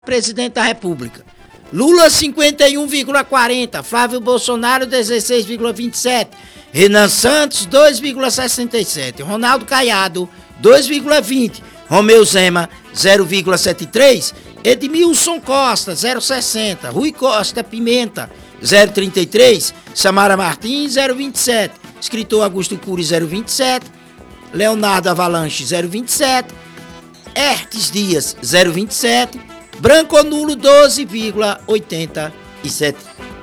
Presidente da República. Lula 51,40, Flávio Bolsonaro 16,27, Renan Santos 2,67, Ronaldo Caiado 2,20, Romeu Zema 0,73, Edmilson Costa 0,60, Rui Costa Pimenta 0,33, Samara Martins 0,27, escritor Augusto Cury 0,27, Leonardo Avalanche 0,27, Hertes Dias 0,27, branco ou nulo 12,87.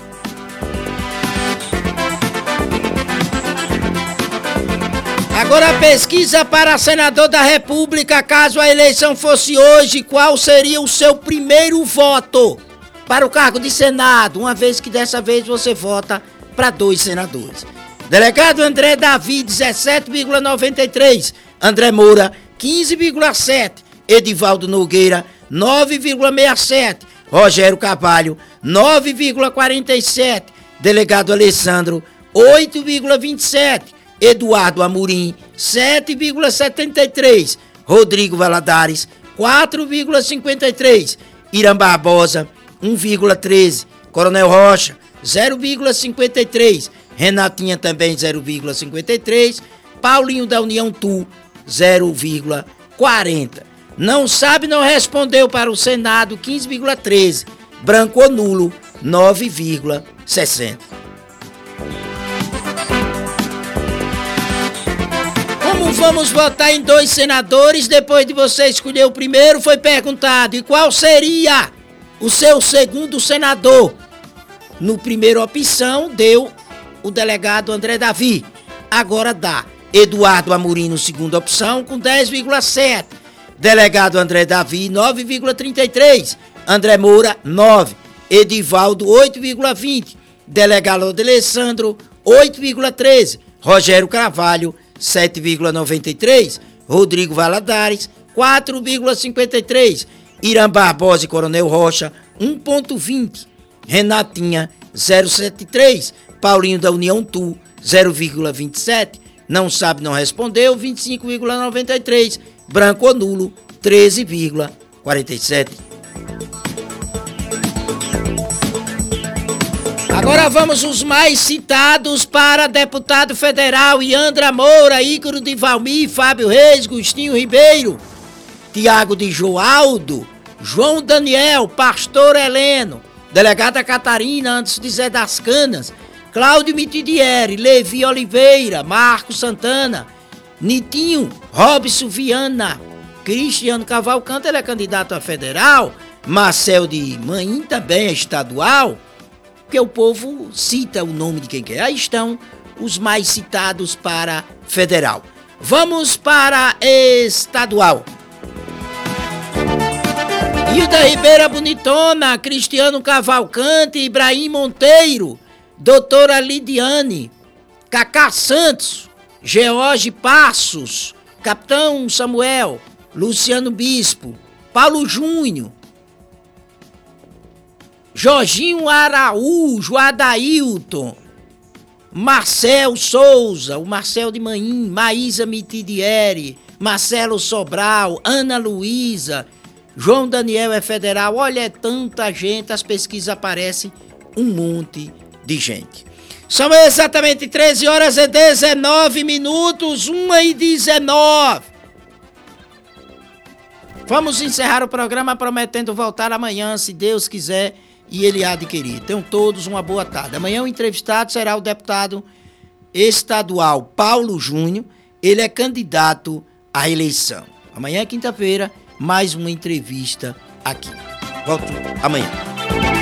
Agora a pesquisa para senador da República, caso a eleição fosse hoje, qual seria o seu primeiro voto para o cargo de Senado, uma vez que dessa vez você vota para 2 senadores. Delegado André Davi, 17,93, André Moura, 15,7, Edivaldo Nogueira, 9,67, Rogério Carvalho, 9,47, Delegado Alessandro, 8,27, Eduardo Amorim, 7,73, Rodrigo Valadares, 4,53, Irã Barbosa, 1,13, Coronel Rocha, 0,53, Renatinha também 0,53, Paulinho da União Tu, 0,40. Não sabe, não respondeu para o Senado, 15,13. Branco ou nulo, 9,60. Como vamos votar em 2 senadores, depois de você escolher o primeiro, foi perguntado, e qual seria o seu segundo senador? No primeira opção, deu o delegado André Davi. Agora dá Eduardo Amorim no segunda opção, com 10,7. Delegado André Davi, 9,33. André Moura, 9. Edivaldo, 8,20. Delegado Alessandro, 8,13. Rogério Carvalho, 7,93. Rodrigo Valadares, 4,53. Irã Barbosa e Coronel Rocha, 1,20. Renatinha, 0,73. Paulinho da União Tu, 0,27. Não sabe, não respondeu, 25,93. Branco ou nulo, 13,47. Agora vamos os mais citados para deputado federal: Iandra Moura, Ícaro de Valmir, Fábio Reis, Agostinho Ribeiro, Tiago de Joaldo, João Daniel, Pastor Heleno, delegada Catarina, antes de Zé das Canas, Cláudio Mitidieri, Levi Oliveira, Marcos Santana, Nitinho, Robson Viana, Cristiano Cavalcante, ele é candidato a federal, Marcel de Maim também é estadual, porque o povo cita o nome de quem quer. Aí estão os mais citados para federal. Vamos para estadual. Hilda Ribeira Bonitona, Cristiano Cavalcante, Ibrahim Monteiro, doutora Lidiane, Cacá Santos, George Passos, Capitão Samuel, Luciano Bispo, Paulo Júnior, Jorginho Araújo, Adailton, Marcel Souza, o Marcel de Maim, Maísa Mitidieri, Marcelo Sobral, Ana Luísa, João Daniel é federal. Olha, é tanta gente, as pesquisas aparecem um monte de gente. São exatamente 13 horas e 19 minutos, 1h19. Vamos encerrar o programa prometendo voltar amanhã, se Deus quiser e Ele há de querer. Tenham todos uma boa tarde. Amanhã o entrevistado será o deputado estadual Paulo Júnior. Ele é candidato à eleição. Amanhã é quinta-feira, mais uma entrevista aqui. Volto amanhã.